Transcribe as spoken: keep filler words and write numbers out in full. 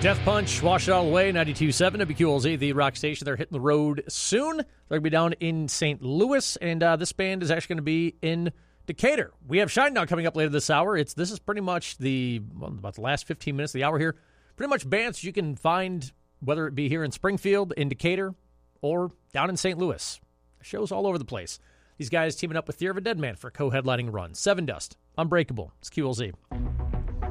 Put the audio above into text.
Death Punch, Wash It All Away, ninety-two point seven W Q L Z, the rock station. They're hitting the road soon. They're going to be down in Saint Louis, and uh, this band is actually going to be in Decatur. We have Shinedown coming up later this hour. It's This is pretty much the well, about the last fifteen minutes of the hour here. Pretty much bands you can find, whether it be here in Springfield, in Decatur, or down in Saint Louis. Shows all over the place. These guys teaming up with Fear of a Dead Man for a co-headlining run. Seven Dust, Unbreakable. It's Q L Z.